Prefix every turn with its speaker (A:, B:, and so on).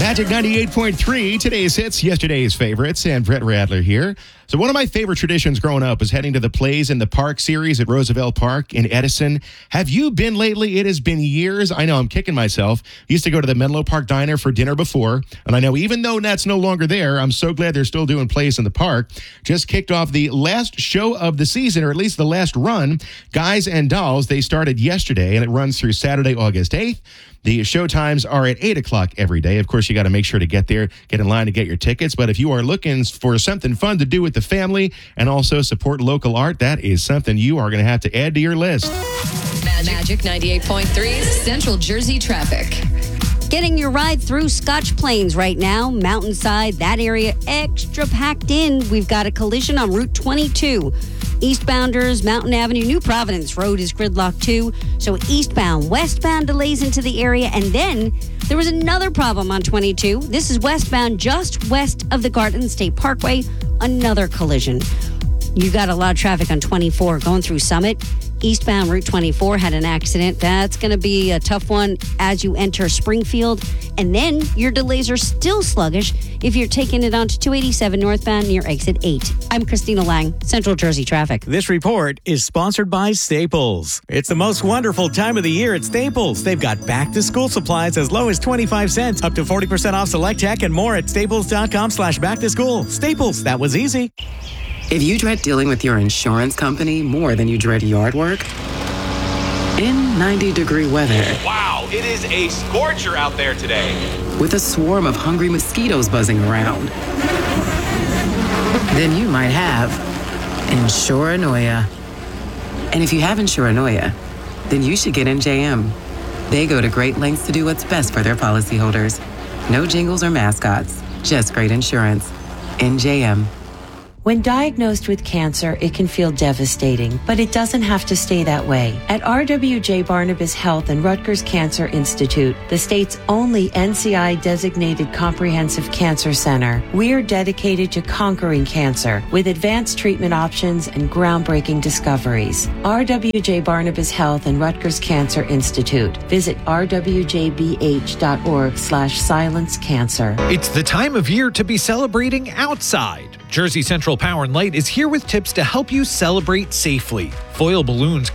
A: Magic 98.3, today's hits, yesterday's favorites, and Brett Radler here. So one of my favorite traditions growing up was heading to the Plays in the Park series at Roosevelt Park in Edison. Have you been lately? It has been years. I know I'm kicking myself. Used to go to the Menlo Park Diner for dinner before, and I know even though that's no longer there, I'm so glad they're still doing Plays in the Park. Just kicked off the last show of the season, or at least the last run. Guys and Dolls, they started yesterday, and it runs through Saturday, August 8th. The show times are at 8 o'clock every day. Of course, you got to make sure to get there, get in line to get your tickets. But if you are looking for something fun to do with the family and also support local art, that is something you are going to have to add to your list.
B: Magic 98.3 Central Jersey traffic.
C: Getting your ride through Scotch Plains right now. Mountainside, that area extra packed in. We've got a collision on Route 22. Eastbounders, Mountain Avenue, New Providence Road is gridlocked too. So eastbound, westbound delays into the area. And then there was another problem on 22. This is westbound just west of the Garden State Parkway. Another collision. You got a lot of traffic on 24 going through Summit. Eastbound Route 24 had an accident. That's going to be a tough one as you enter Springfield. And then your delays are still sluggish if you're taking it onto 287 northbound near exit 8. I'm Christina Lang, Central Jersey Traffic.
D: This report is sponsored by Staples. It's the most wonderful time of the year at Staples. They've got back-to-school supplies as low as 25 cents, up to 40% off select tech, and more at staples.com/back-to-school. Staples, that was easy.
E: If you dread dealing with your insurance company more than you dread yard work, in 90-degree weather.
F: Wow, it is a scorcher out there today.
E: With a swarm of hungry mosquitoes buzzing around, then you might have Insuranoia. And if you have Insuranoia, then you should get NJM. They go to great lengths to do what's best for their policyholders. No jingles or mascots, just great insurance. NJM.
G: When diagnosed with cancer, it can feel devastating, but it doesn't have to stay that way. At RWJ Barnabas Health and Rutgers Cancer Institute, the state's only NCI-designated comprehensive cancer center, we're dedicated to conquering cancer with advanced treatment options and groundbreaking discoveries. RWJ Barnabas Health and Rutgers Cancer Institute. Visit rwjbh.org/silencecancer.
H: It's the time of year to be celebrating outside. Jersey Central Power and Light is here with tips to help you celebrate safely. Foil balloons